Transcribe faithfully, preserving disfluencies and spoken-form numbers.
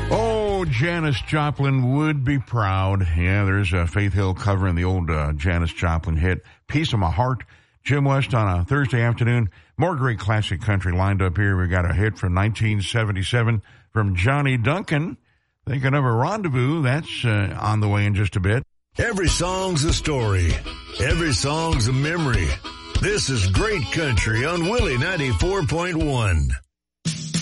Oh, Janis Joplin would be proud. Yeah, there's uh, Faith Hill covering the old uh, Janis Joplin hit, Piece of My Heart. Jim West on a Thursday afternoon. More great classic country lined up here. We got a hit from nineteen seventy-seven from Johnny Duncan. Thinking of a Rendezvous. That's uh, on the way in just a bit. Every song's a story. Every song's a memory. This is Great Country on Willie ninety-four point one.